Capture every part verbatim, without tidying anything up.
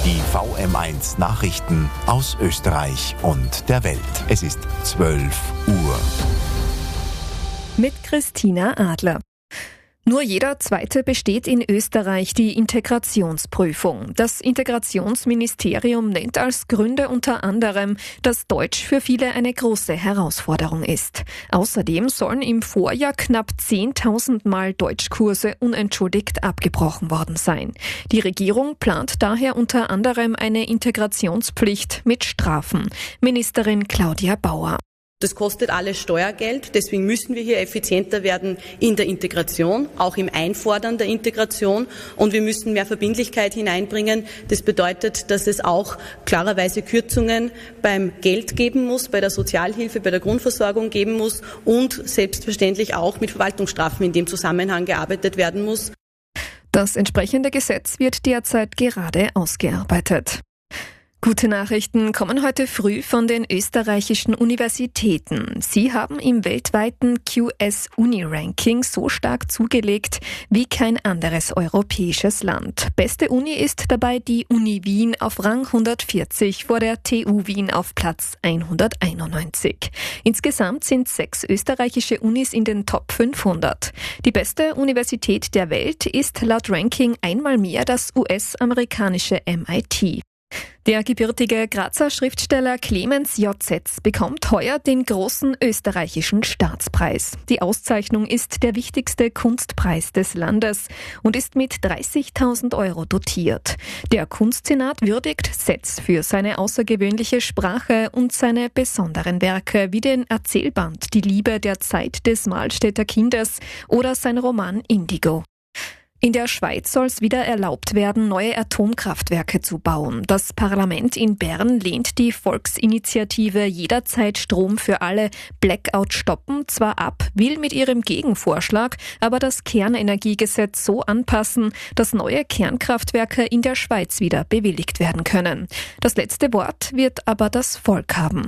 Die V M eins Nachrichten aus Österreich und der Welt. Es ist zwölf Uhr. Mit Christina Adler. Nur jeder Zweite besteht in Österreich die Integrationsprüfung. Das Integrationsministerium nennt als Gründe unter anderem, dass Deutsch für viele eine große Herausforderung ist. Außerdem sollen im Vorjahr knapp zehntausend Mal Deutschkurse unentschuldigt abgebrochen worden sein. Die Regierung plant daher unter anderem eine Integrationspflicht mit Strafen. Ministerin Claudia Bauer. Das kostet alles Steuergeld, deswegen müssen wir hier effizienter werden in der Integration, auch im Einfordern der Integration, und wir müssen mehr Verbindlichkeit hineinbringen. Das bedeutet, dass es auch klarerweise Kürzungen beim Geld geben muss, bei der Sozialhilfe, bei der Grundversorgung geben muss und selbstverständlich auch mit Verwaltungsstrafen in dem Zusammenhang gearbeitet werden muss. Das entsprechende Gesetz wird derzeit gerade ausgearbeitet. Gute Nachrichten kommen heute früh von den österreichischen Universitäten. Sie haben im weltweiten Q S Uni Ranking so stark zugelegt wie kein anderes europäisches Land. Beste Uni ist dabei die Uni Wien auf Rang hundertvierzig vor der T U Wien auf Platz hunderteinundneunzig. Insgesamt sind sechs österreichische Unis in den Top fünfhundert. Die beste Universität der Welt ist laut Ranking einmal mehr das U S-amerikanische M I T. Der gebürtige Grazer Schriftsteller Clemens J. Setz bekommt heuer den großen österreichischen Staatspreis. Die Auszeichnung ist der wichtigste Kunstpreis des Landes und ist mit dreißigtausend Euro dotiert. Der Kunstsenat würdigt Setz für seine außergewöhnliche Sprache und seine besonderen Werke wie den Erzählband Die Liebe der Zeit des Mahlstädter Kindes oder sein Roman Indigo. In der Schweiz soll es wieder erlaubt werden, neue Atomkraftwerke zu bauen. Das Parlament in Bern lehnt die Volksinitiative Jederzeit Strom für alle Blackout stoppen zwar ab, will mit ihrem Gegenvorschlag aber das Kernenergiegesetz so anpassen, dass neue Kernkraftwerke in der Schweiz wieder bewilligt werden können. Das letzte Wort wird aber das Volk haben.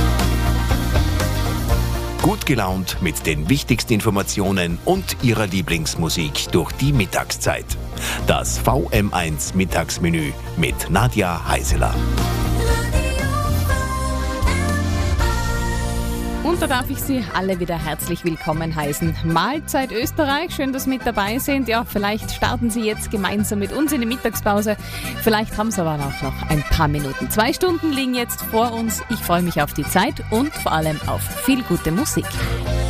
Gut gelaunt mit den wichtigsten Informationen und Ihrer Lieblingsmusik durch die Mittagszeit. Das V M eins Mittagsmenü mit Nadja Heiseler. Und da darf ich Sie alle wieder herzlich willkommen heißen. Mahlzeit Österreich, schön, dass Sie mit dabei sind. Ja, vielleicht starten Sie jetzt gemeinsam mit uns in die Mittagspause. Vielleicht haben Sie aber auch noch ein paar Minuten. Zwei Stunden liegen jetzt vor uns. Ich freue mich auf die Zeit und vor allem auf viel gute Musik.